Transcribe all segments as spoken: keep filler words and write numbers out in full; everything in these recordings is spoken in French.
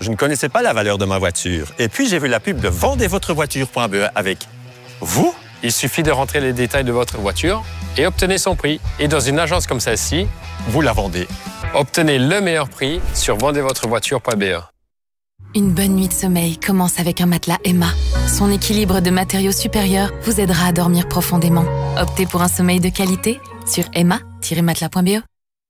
je ne connaissais pas la valeur de ma voiture. Et puis, j'ai vu la pub de vendez votre voiture point b e avec vous. Il suffit de rentrer les détails de votre voiture et obtenez son prix. Et dans une agence comme celle-ci, Vous la vendez. obtenez le meilleur prix sur vendez votre voiture point b e. Une bonne nuit de sommeil commence avec un matelas Emma. Son équilibre de matériaux supérieurs vous aidera à dormir profondément. Optez pour un sommeil de qualité sur emma tiret matelas point b e.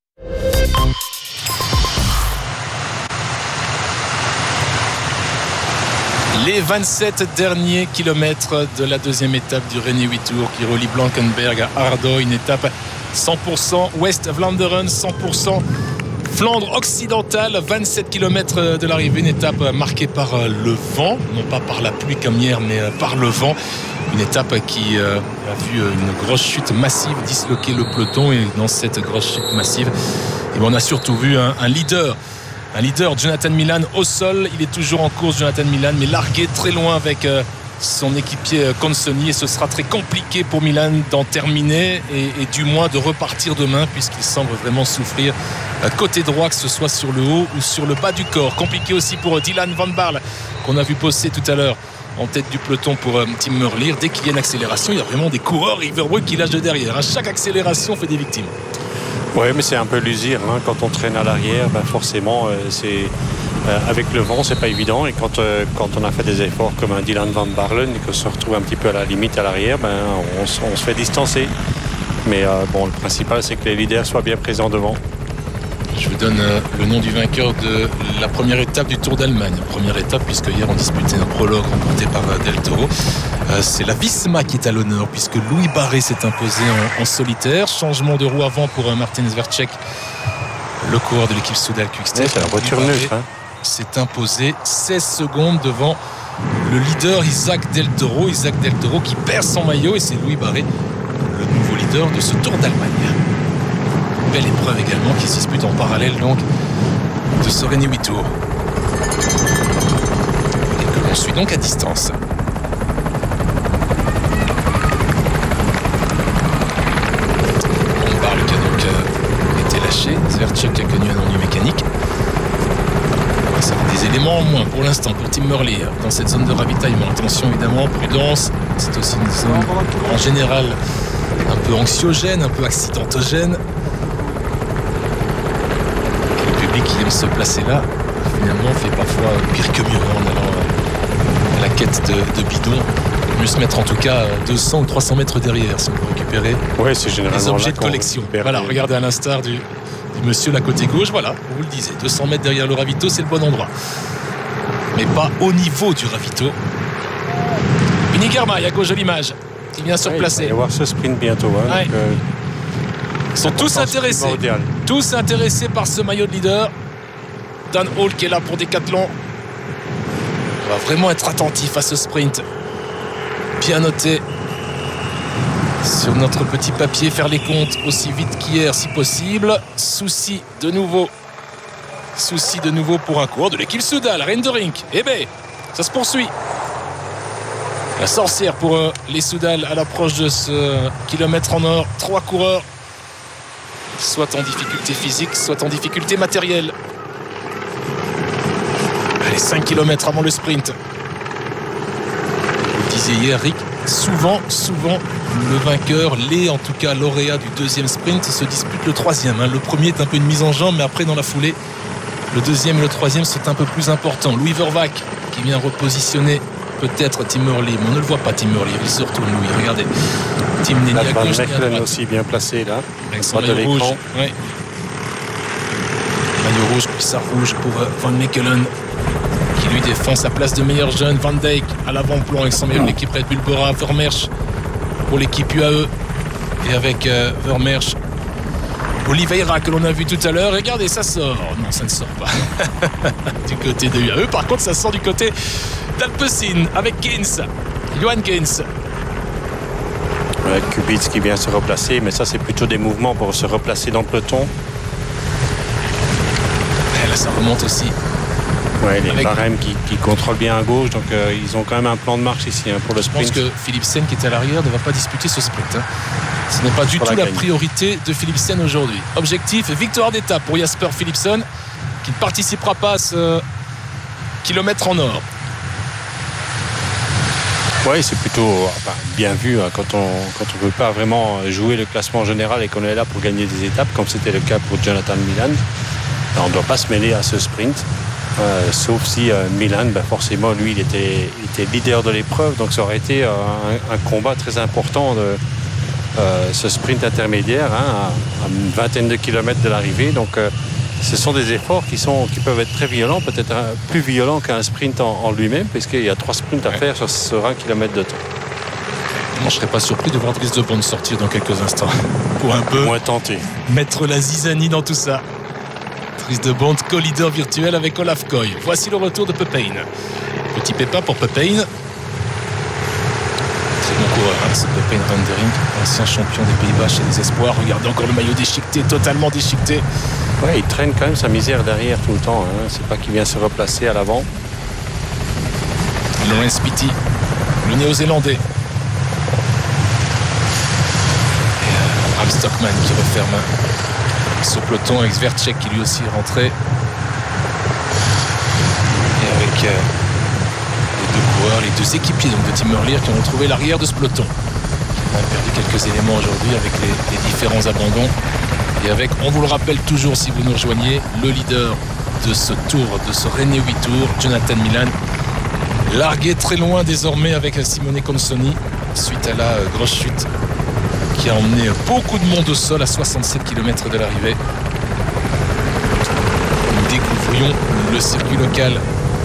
Les vingt-sept derniers kilomètres de la deuxième étape du Rennais huit Tours qui relie Blankenberg à Ardaux, une étape cent pour cent West-Vlaanderen, cent pour cent Flandre occidentale, vingt-sept kilomètres de l'arrivée, une étape marquée par le vent, non pas par la pluie comme hier, mais par le vent. Une étape qui a vu une grosse chute massive disloquer le peloton, et dans cette grosse chute massive, et on a surtout vu un, un leader. Un leader, Jonathan Milan, au sol. Il est toujours en course, Jonathan Milan, mais largué très loin avec son équipier Consoni. Et ce sera très compliqué pour Milan d'en terminer et, et du moins de repartir demain, puisqu'il semble vraiment souffrir côté droit, que ce soit sur le haut ou sur le bas du corps. Compliqué aussi pour Dylan Van Baarle, qu'on a vu poster tout à l'heure en tête du peloton pour Tim Merlier. Dès qu'il y a une accélération, il y a vraiment des coureurs Riverwood qui lâchent de derrière. Chaque accélération fait des victimes. Oui, mais c'est un peu l'usure. Hein. Quand on traîne à l'arrière, ben forcément, euh, c'est euh, avec le vent, c'est pas évident. Et quand, euh, quand on a fait des efforts comme un Dylan Van Baarle et qu'on se retrouve un petit peu à la limite à l'arrière, ben, on, on se fait distancer. Mais euh, bon, le principal, c'est que les leaders soient bien présents devant. Je vous donne euh, le nom du vainqueur de la première étape du Tour d'Allemagne. Première étape, puisque hier on disputait un prologue remporté par euh, Del Toro. Euh, c'est la Visma qui est à l'honneur, puisque Louis Barré s'est imposé en, en solitaire. Changement de roue avant pour euh, Martin Zverček, le coureur de l'équipe Soudal Quick-Step. Oui, c'est la voiture neuve. Hein. S'est imposé seize secondes devant le leader Isaac Del Toro. Isaac Del Toro qui perd son maillot, et c'est Louis Barré, le nouveau leader de ce Tour d'Allemagne. Belle épreuve également qui se dispute en parallèle donc de ce Rennais huit Tours, et que l'on suit donc à distance. On parle qui a donc euh, été lâché. Zverček a connu un ennui mécanique. Ça fait des éléments en moins pour l'instant pour Tim Merlier dans cette zone de ravitaillement. Attention évidemment, prudence. C'est aussi une zone en général un peu anxiogène, un peu accidentogène. Qui aime se placer là, finalement fait parfois pire que mieux en allant à la quête de, de bidon. Mieux se mettre en tout cas deux cents ou trois cents mètres derrière si on peut récupérer ouais, c'est généralement des objets de collection. Voilà, les... regardez à l'instar du, du monsieur là côté gauche, voilà, vous le disiez, deux cents mètres derrière le ravito, c'est le bon endroit. Mais pas au niveau du ravito. Vinny Germain à gauche de l'image, qui vient se ouais, replacer. Il va y avoir ce sprint bientôt. Hein, ouais. donc, euh... Ils sont tous intéressés, tous intéressés par ce maillot de leader. Dan Hall qui est là pour Decathlon. On va vraiment être attentif à ce sprint. Bien noté sur notre petit papier, faire les comptes aussi vite qu'hier si possible. Souci de nouveau. Souci de nouveau pour un coureur de l'équipe Soudal, Rendering. Eh bien, ça se poursuit. La sorcière pour euh, les Soudal à l'approche de ce kilomètre en or. Trois coureurs, soit en difficulté physique, soit en difficulté matérielle. Allez, cinq kilomètres avant le sprint. Vous le disiez hier, Rick, souvent, souvent, le vainqueur, les en tout cas lauréat du deuxième sprint, se dispute le troisième. Hein. Le premier est un peu une mise en jambe, mais après, dans la foulée, le deuxième et le troisième sont un peu plus importants. Louis Vervac qui vient repositionner peut-être Tim Merlier, mais on ne le voit pas, Tim Merlier. Il se retourne, Louis, regardez. Tim Nenni à gauche, Van aussi bien placé là. Avec son maillot rouge. Ouais. Maillot rouge, cuissard rouge pour Van Mechelen, qui lui défend sa place de meilleur jeune. Van Dijk à l'avant-plan avec son meilleur l'équipe Red Bull Bora. Vermeersch pour l'équipe U A E. Et avec euh, Vermeersch, Oliveira que l'on a vu tout à l'heure. Regardez, ça sort. Non, ça ne sort pas du côté de U A E. Par contre, ça sort du côté d'Alpecin avec Keynes, Johan Keynes. Ouais, Kubic qui vient se replacer, mais ça c'est plutôt des mouvements pour se replacer dans le peloton. Et là ça remonte aussi. Ouais, les avec... barèmes qui, qui contrôlent bien à gauche, donc euh, ils ont quand même un plan de marche ici hein, pour le sprint. Je pense que Philipsen qui est à l'arrière ne va pas disputer ce sprint. Hein. Ce n'est pas du tout la, la priorité de Philipsen aujourd'hui. Objectif, victoire d'étape pour Jasper Philipsen, qui ne participera pas à ce kilomètre en or. Oui, c'est plutôt enfin, bien vu hein, quand on quand on ne veut pas vraiment jouer le classement général et qu'on est là pour gagner des étapes, comme c'était le cas pour Jonathan Milan. On ne doit pas se mêler à ce sprint, euh, sauf si euh, Milan, ben forcément, lui, il était, il était leader de l'épreuve, donc ça aurait été euh, un, un combat très important de euh, ce sprint intermédiaire, hein, à, à une vingtaine de kilomètres de l'arrivée. Donc, euh, ce sont des efforts qui, sont, qui peuvent être très violents, peut-être plus violents qu'un sprint en, en lui-même, puisqu'il y a trois sprints à ouais. faire sur ce vingt kilomètres de temps. Moi, je ne serais pas surpris de voir Dries de Bond sortir dans quelques instants pour un peu moins tenté. Mettre la zizanie dans tout ça. Dries de Bond, co-leader virtuel avec Olaf Koy. Voici le retour de Pepijn. Petit pépin pour Pepijn. Très bon coureur, hein, ce Pepijn Rendering, ancien champion des Pays-Bas chez les Espoirs. Regardez encore le maillot déchiqueté, totalement déchiqueté. Ouais, il traîne quand même sa misère derrière tout le temps. Hein. C'est pas qu'il vient se replacer à l'avant. Lawrence Beatty, le Néo-Zélandais. Et euh, Bram Stockman qui referme ce peloton avec Sverchek qui lui aussi est rentré. Et avec euh, les deux coureurs, les deux équipiers donc, de Tim Merlier qui ont retrouvé l'arrière de ce peloton. On a perdu quelques éléments aujourd'hui avec les, les différents abandons. Et avec, on vous le rappelle toujours si vous nous rejoignez, le leader de ce tour, de ce René huit Tours, Jonathan Milan, largué très loin désormais avec Simone Consoni suite à la euh, grosse chute qui a emmené beaucoup de monde au sol à soixante-sept kilomètres de l'arrivée. Nous découvrions le circuit local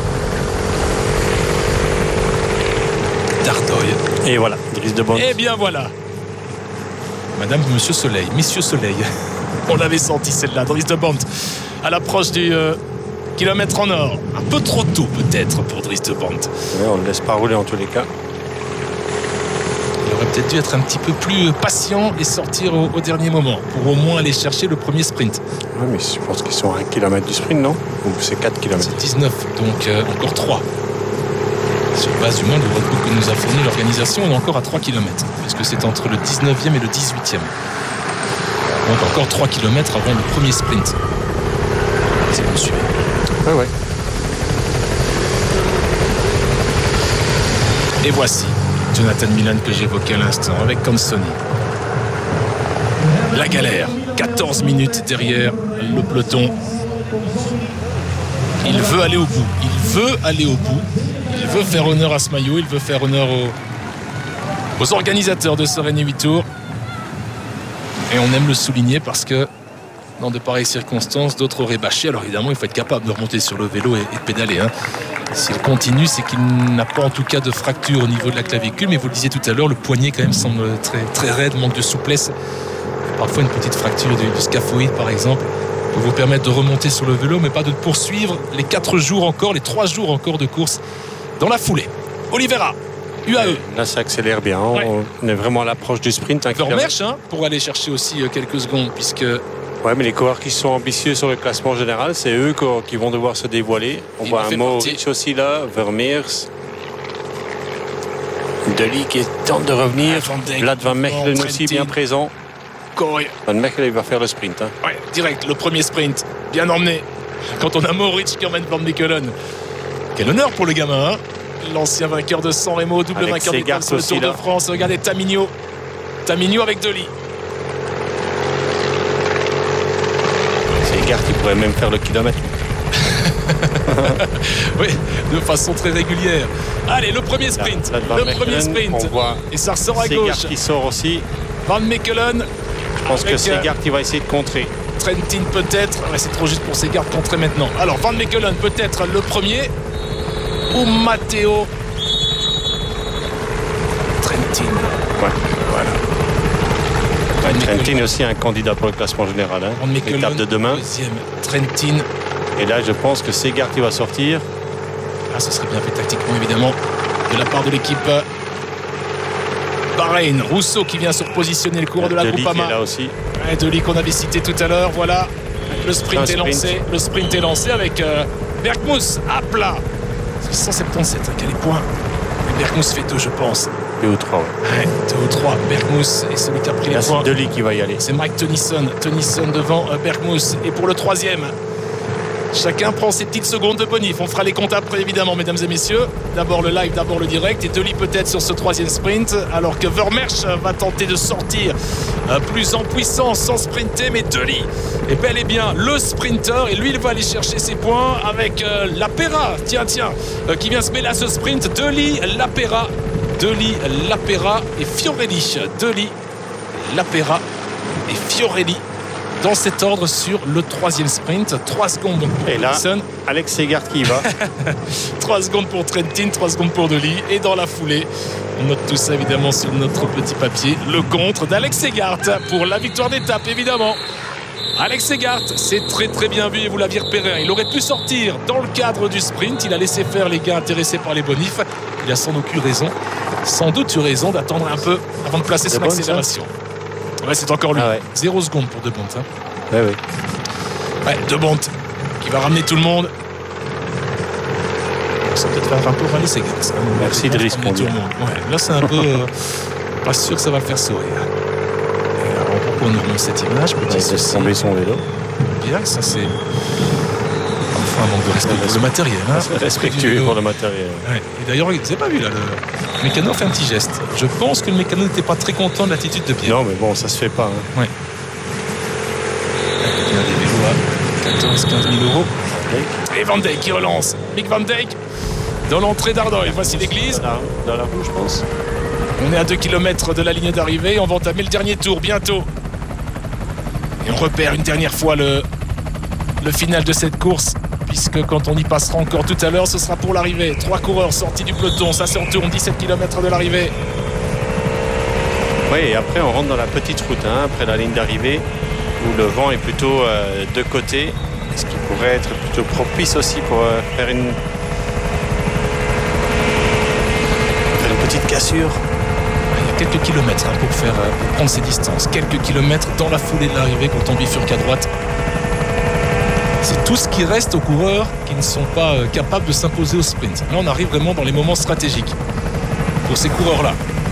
d'Ardeuil. Et voilà, Dries de Bond. Et bien voilà. Madame, Monsieur Soleil, Messieurs Soleil. On l'avait senti celle-là, Dries de Bond, à l'approche du euh, kilomètre en or. Un peu trop tôt peut-être pour Dries de Bond. Ouais, on ne le laisse pas rouler en tous les cas. Il aurait peut-être dû être un petit peu plus patient et sortir au, au dernier moment pour au moins aller chercher le premier sprint. Oui, mais je pense qu'ils sont à un kilomètre du sprint, non? Ou c'est quatre kilomètres? C'est dix-neuf, donc euh, encore trois. Sur base du monde de roadbook que nous a fourni l'organisation, on est encore à trois kilomètres, puisque c'est entre le dix-neuvième et le dix-huitième. Donc encore trois kilomètres avant le premier sprint. C'est bon suivi. Oui, oui. Et voici Jonathan Milan que j'évoquais à l'instant avec Consoni. La galère, quatorze minutes derrière le peloton. Il veut aller au bout, il veut aller au bout, il veut faire honneur à ce maillot, il veut faire honneur aux, aux organisateurs de ce René huit Tours. Et on aime le souligner parce que dans de pareilles circonstances, d'autres auraient bâché. Alors évidemment, il faut être capable de remonter sur le vélo et, et de pédaler. Hein. S'il continue, c'est qu'il n'a pas en tout cas de fracture au niveau de la clavicule. Mais vous le disiez tout à l'heure, le poignet quand même semble très, très raide, manque de souplesse. Parfois une petite fracture du, du scaphoïde par exemple peut vous permettre de remonter sur le vélo, mais pas de poursuivre les quatre jours encore, les trois jours encore de course dans la foulée. Oliveira, U A E. Là, ça accélère bien. Hein. Ouais. On est vraiment à l'approche du sprint. Vermeersch, hein, pour aller chercher aussi quelques secondes, puisque... Oui, mais les coureurs qui sont ambitieux sur le classement général, c'est eux qui vont devoir se dévoiler. On voit un Mohoric aussi là, Vermeersch. Deli qui tente de revenir. Vlad Van Mechelen aussi bien présent. Koy. Van Mechelen va faire le sprint. Hein. Ouais, direct, le premier sprint. Bien emmené. Quand on a Mohoric qui emmène Van Mechelen. Quel honneur pour le gamin, hein. L'ancien vainqueur de San Remo, double avec vainqueur d'étape sur le Tour là. de France. Regardez Tamigno. Tamigno avec Deli. Segard qui pourrait même faire le kilomètre. Oui, de façon très régulière. Allez, le premier sprint. Là, le premier sprint. On voit et ça ressort à Segard gauche. Qui sort aussi. Van Mechelen. Je pense que Segard qui va essayer de contrer. Trentin peut-être. Ouais, c'est trop juste pour Segard de contrer maintenant. Alors Van Mechelen peut-être le premier. Ou Matteo Trentin. Ouais, voilà. Trentin aussi un candidat pour le classement général. Hein. L'étape de demain. Deuxième, Trentin. Et là, je pense que Segard qui va sortir. Ah, ça serait bien fait tactiquement, évidemment, de la part de l'équipe Bahreïn. Rousseau qui vient se repositionner, le coureur de la Groupama. Deli là aussi. Ouais, Deli qu'on avait cité tout à l'heure. Voilà, le sprint, sprint est lancé. Le sprint est lancé avec euh, Bergmus à plat. cent soixante-dix-sept, hein, quel est point. Bergmus fait deux, je pense. Deux ou trois, ouais. Ouais, deux ou trois. Bergmus est celui qui a pris là, les points. C'est Deli qui va y aller. C'est Mike Tennyson. Tennyson devant Bergmus. Et pour le troisième, Chacun prend ses petites secondes de bonif. On fera les comptes après, évidemment, mesdames et messieurs. D'abord le live, d'abord le direct. Et Dely peut-être sur ce troisième sprint. Alors que Vermersch va tenter de sortir euh, plus en puissance sans sprinter. Mais Dely est bel et bien le sprinter. Et lui, il va aller chercher ses points avec euh, Lapera. Tiens, tiens, euh, qui vient se mêler à ce sprint. Dely, Lapera. Dely, Lapera et Fiorelli. Dely, Lapera et Fiorelli. Dans cet ordre sur le troisième sprint. trois secondes donc pour Et là, Wilson. Alex Segard qui y va. trois secondes pour Trentin, trois secondes pour Dely. Et dans la foulée, on note tout ça évidemment sur notre petit papier. Le contre d'Alex Segard pour la victoire d'étape, évidemment. Alex Segard, c'est très très bien vu et vous l'aviez repéré. Il aurait pu sortir dans le cadre du sprint. Il a laissé faire les gars intéressés par les bonifs. Il a sans doute eu raison, sans doute eu raison d'attendre un peu avant de placer son accélération. Ouais, c'est encore lui. Ah ouais. Zéro seconde pour De Bont. Hein. Ouais, ouais. Ouais, De Bont qui va ramener tout le monde. Ça peut-être faire un peu râler Segard. Merci de risque. Ouais, là, c'est un peu euh, pas sûr que ça va le faire sourire. Et alors, pourquoi on nous remonte cette image? Petit Il laisse tomber son vélo. Bien, ça c'est. Enfin, un manque de respect pour le matériel. Hein. Respectueux pour le matériel. Ouais. Et d'ailleurs, vous n'avez pas vu là, le mécano fait un petit geste. Je pense que le mécano n'était pas très content de l'attitude de Pierre. Non, mais bon, ça se fait pas. Hein. Ouais. Il y a des vélos à quatorze à quinze mille euros. Et Van Dijk qui relance. Mick Van Dijk dans l'entrée d'Ardeuil. Voici l'église. Dans la roue, je pense. On est à deux kilomètres de la ligne d'arrivée. On va entamer le dernier tour bientôt. Et on repère une dernière fois le, le final de cette course. Puisque quand on y passera encore tout à l'heure, ce sera pour l'arrivée. Trois coureurs sortis du peloton, ça se retourne, dix-sept kilomètres de l'arrivée. Oui, et après on rentre dans la petite route, hein, après la ligne d'arrivée, où le vent est plutôt euh, de côté, ce qui pourrait être plutôt propice aussi pour euh, faire, une... faire une petite cassure. Il y a quelques kilomètres hein, pour, faire, pour prendre ces distances. Quelques kilomètres dans la foulée de l'arrivée quand on bifurque à droite. C'est tout ce qui reste aux coureurs qui ne sont pas euh, capables de s'imposer au sprint. Là, on arrive vraiment dans les moments stratégiques pour ces coureurs-là.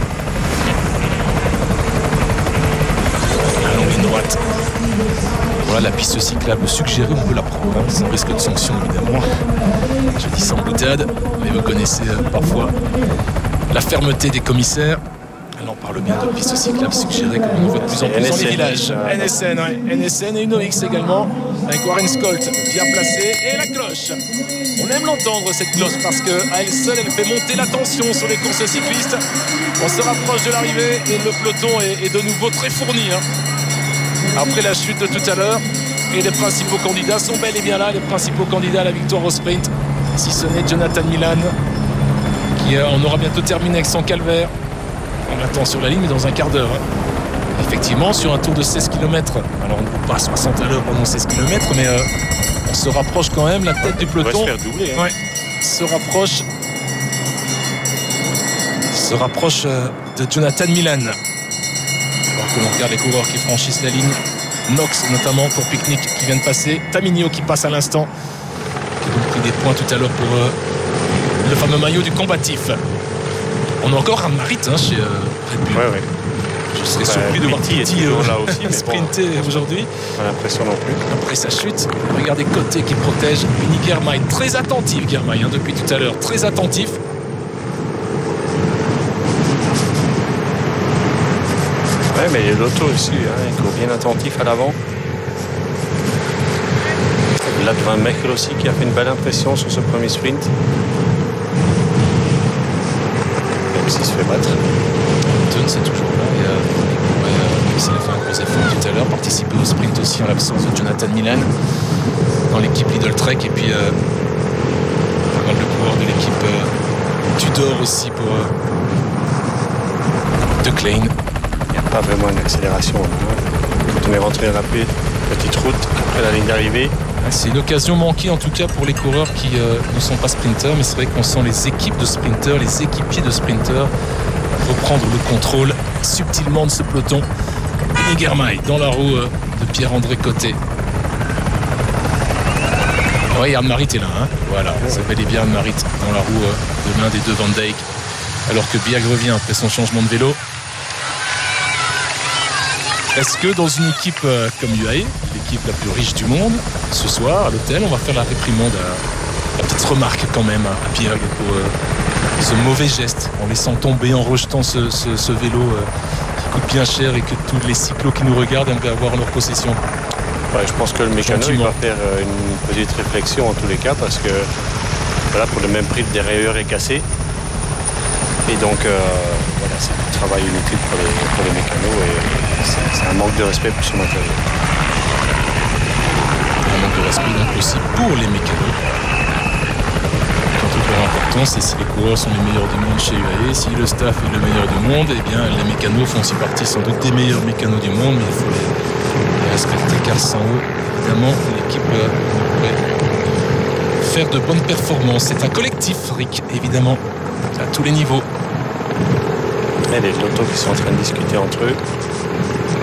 Allons, ligne droite. Voilà la piste cyclable suggérée, on peut la prendre, hein, sans risque de sanction évidemment. Je dis sans boutade, mais vous connaissez euh, parfois la fermeté des commissaires. On parle bien de piste cyclable suggérée comme on en voit de plus en plus dans les villages. N S N, ouais. N S N et Uno X également, avec Warren Skolt bien placé. Et la cloche. On aime l'entendre cette cloche parce qu'à elle seule, elle fait monter la tension sur les courses cyclistes. On se rapproche de l'arrivée et le peloton est, est de nouveau très fourni. Hein. Après la chute de tout à l'heure, et les principaux candidats sont bel et bien là, les principaux candidats à la victoire au sprint. Si ce n'est Jonathan Milan, qui euh, on aura bientôt terminé avec son calvaire. On attend sur la ligne dans un quart d'heure. Effectivement, sur un tour de seize kilomètres. Alors on ne roule pas à soixante à l'heure pendant seize kilomètres, mais euh, on se rapproche quand même. La tête du peloton. On va se faire doubler. Hein. Ouais, se rapproche. Se rapproche euh, de Jonathan Milan. Alors que l'on regarde les coureurs qui franchissent la ligne. Knox notamment pour Picnic qui vient de passer. Tamigno qui passe à l'instant. Qui a donc pris des points tout à l'heure pour euh, le fameux maillot du combatif. On a encore un Marit hein, chez euh, Red Bull. Ouais, ouais. Je serais surpris de voir Petit euh, là aussi, mais sprinter bon, aujourd'hui. Pas l'impression non plus. Après sa chute, regardez Côté qui protège Winnie Girmay. Très attentif Girmay hein, depuis tout à l'heure. Très attentif. Ouais, mais l'auto aussi, hein, il court bien attentif à l'avant. Là devant Mechel aussi qui a fait une belle impression sur ce premier sprint. Même s'il se fait battre. Hamilton c'est toujours là. Et, euh, il pourrait, euh, s'il a fait un gros effort tout à l'heure, participer au sprint aussi en l'absence de Jonathan Milan dans l'équipe Lidl Trek. Et puis euh, pas mal de coureurs de l'équipe euh, Tudor aussi pour euh, De Klein. Il n'y a pas vraiment une accélération. Hein. Quand on est rentré dans la petite route après la ligne d'arrivée. C'est une occasion manquée en tout cas pour les coureurs qui euh, ne sont pas sprinteurs, mais c'est vrai qu'on sent les équipes de sprinteurs, les équipiers de sprinteurs reprendre le contrôle subtilement de ce peloton. Winnie Girmay dans la roue euh, de Pierre-André Côté. Oui, Anne-Marit est là, hein. Voilà, c'est bel et bien Anne-Marit dans la roue euh, de l'un des deux Van Dijk, alors que Biag revient après son changement de vélo. Est-ce que dans une équipe euh, comme U A E, l'équipe la plus riche du monde, ce soir à l'hôtel, on va faire la réprimande à la petite remarque quand même à Pierre pour euh, ce mauvais geste en laissant tomber, en rejetant ce, ce, ce vélo euh, qui coûte bien cher et que tous les cyclos qui nous regardent aimeraient avoir en leur possession. Ouais, je pense que le mécano il va faire euh, une petite réflexion en tous les cas parce que voilà, pour le même prix le dérayeur est cassé et donc euh, voilà, c'est un travail inutile pour les, pour les mécanos et c'est, c'est un manque de respect pour son matériel. Un manque de respect donc aussi pour les mécanos. Tout important, c'est si les coureurs sont les meilleurs du monde chez U A E, si le staff est le meilleur du monde, eh bien les mécanos font aussi partie sans doute des meilleurs mécanos du monde, mais il faut les, les respecter car sans eux, évidemment, l'équipe euh, pourrait faire de bonnes performances. C'est un collectif, Rick, évidemment, à tous les niveaux. Et les autos qui sont en train de discuter entre eux.